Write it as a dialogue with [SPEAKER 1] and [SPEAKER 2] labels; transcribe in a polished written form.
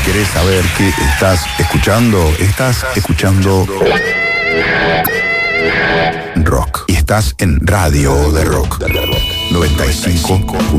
[SPEAKER 1] ¿Querés saber qué estás escuchando? Estás escuchando rock. Y estás en Radio de Rock 95.